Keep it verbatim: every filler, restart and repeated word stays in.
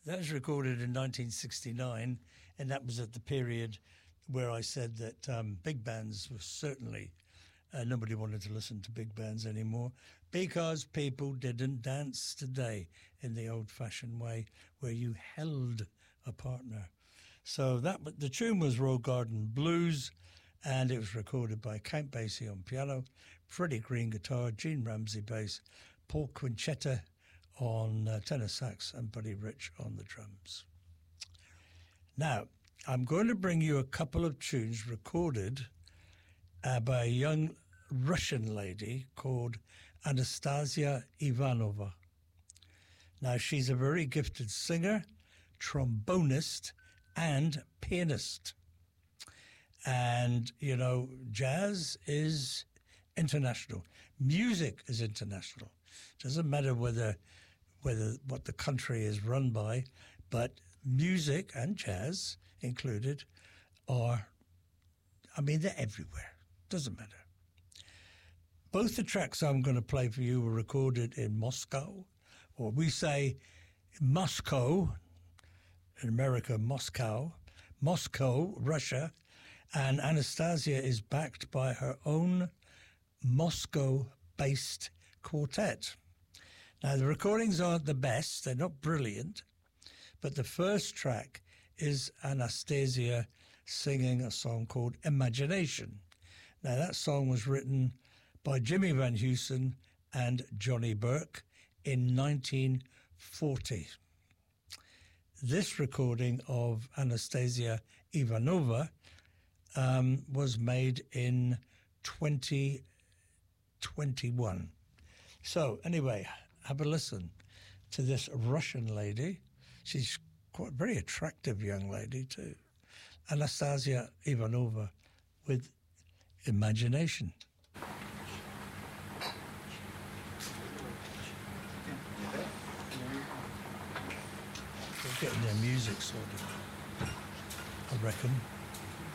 That was recorded in nineteen sixty-nine, and that was at the period where I said that um, big bands were certainly, uh, nobody wanted to listen to big bands anymore because people didn't dance today in the old-fashioned way where you held a partner. So that the tune was Royal Garden Blues, and it was recorded by Count Basie on piano, Freddie Green guitar, Gene Ramsay bass, Paul Quinchetta on uh, tenor sax, and Buddy Rich on the drums. Now, I'm going to bring you a couple of tunes recorded uh, by a young Russian lady called Anastasia Ivanova. Now, she's a very gifted singer, trombonist, and pianist. And, you know, jazz is international. Music is international. Doesn't matter whether whether what the country is run by, but music and jazz included are, I mean, they're everywhere. Doesn't matter. Both the tracks I'm going to play for you were recorded in Moscow, or we say Moscow, in America, Moscow, Moscow, Russia, and Anastasia is backed by her own Moscow-based quartet. Now, the recordings aren't the best, they're not brilliant, but the first track is Anastasia singing a song called Imagination. Now, that song was written by Jimmy Van Heusen and Johnny Burke in nineteen forty. This recording of Anastasia Ivanova um, was made in twenty twenty-one. So, anyway, have a listen to this Russian lady. She's quite a very attractive young lady, too. Anastasia Ivanova with Imagination. They're getting their music sorted, I reckon.